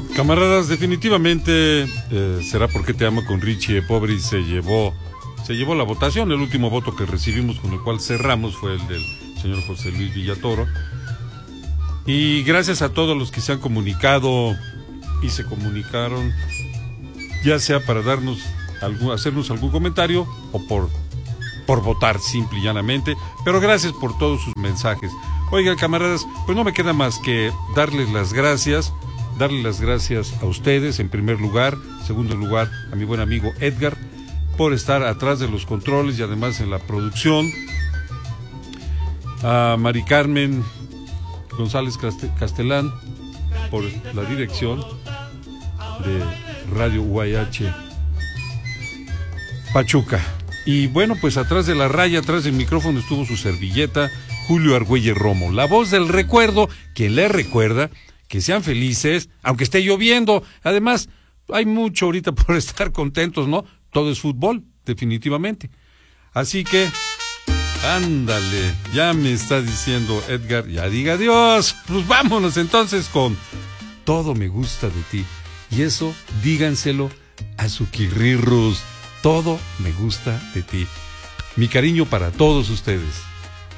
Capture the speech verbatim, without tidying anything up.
Camaradas, definitivamente eh, será porque te amo con Richie Poveri se llevó se llevó la votación. El último voto que recibimos, con el cual cerramos, fue el del señor José Luis Villatoro. Y gracias a todos los que se han comunicado y se comunicaron, ya sea para darnos algún, hacernos algún comentario o por, por votar simple y llanamente, pero gracias por todos sus mensajes. Oigan, camaradas, pues no me queda más que darles las gracias, darles las gracias a ustedes en primer lugar, en segundo lugar a mi buen amigo Edgar, por estar atrás de los controles y además en la producción, a Mari Carmen González Castelán por la dirección de Radio U H Pachuca. Y bueno, pues atrás de la raya, atrás del micrófono estuvo su servilleta, Julio Argüelles Romo, la voz del recuerdo, que les recuerda que sean felices, aunque esté lloviendo. Además, hay mucho ahorita por estar contentos, ¿no? Todo es fútbol, definitivamente. Así que, ándale, ya me está diciendo Edgar, ya diga adiós. Pues vámonos entonces con Todo me gusta de ti. Y eso, díganselo a su quirrirrus. Todo me gusta de ti. Mi cariño para todos ustedes.